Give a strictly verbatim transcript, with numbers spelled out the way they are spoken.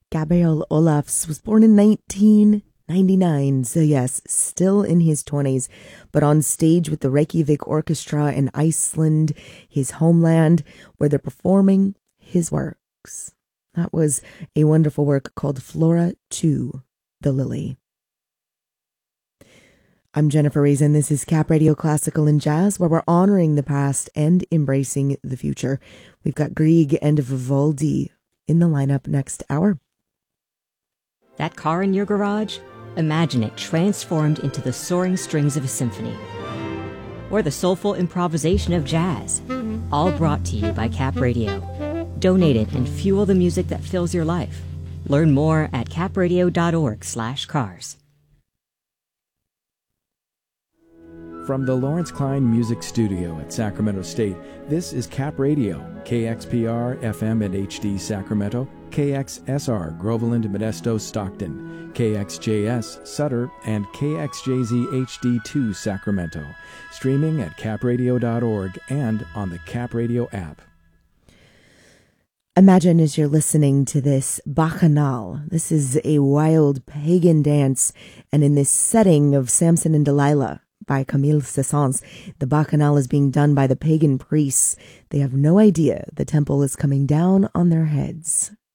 Gabriel Olafs was born in nineteen ninety-nine, so yes, still in his twenties, but on stage with the Reykjavik Orchestra in Iceland, his homeland, where they're performing his works. That was a wonderful work called Flora to the Lily. I'm Jennifer Reason. This is Cap Radio Classical and Jazz, where we're honoring the past and embracing the future. We've got Grieg and Vivaldi in the lineup next hour. That car in your garage? Imagine it transformed into the soaring strings of a symphony. Or the soulful improvisation of jazz. All brought to you by Cap Radio. Donate it and fuel the music that fills your life. Learn more at capradio.org slash cars. From the Lawrence Klein Music Studio at Sacramento State, this is Cap Radio, K X P R, F M and H D Sacramento, K X S R, Groveland, Modesto, Stockton, K X J S, Sutter, and K X J Z H D two, Sacramento. Streaming at cap radio dot org and on the Cap Radio app. Imagine as you're listening to this Bacchanal. This is a wild pagan dance, and in this setting of Samson and Delilah by Camille Saint-Saëns, the Bacchanal is being done by the pagan priests. They have no idea the temple is coming down on their heads.